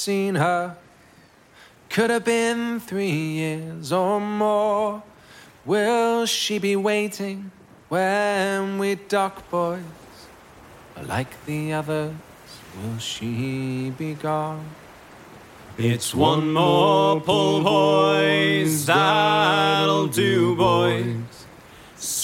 seen her. Could have been 3 years or more. Will she be waiting when we dock, boys? Or like the others, will she be gone? It's one more pull, boys, that'll do, boys.